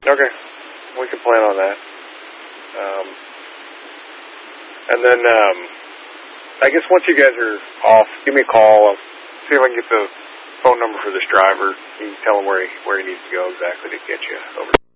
Okay. We can plan on that. And then, I guess once you guys are off, give me a call. I'll see if I can get the phone number for this driver. You can tell him where he needs to go exactly to get you over.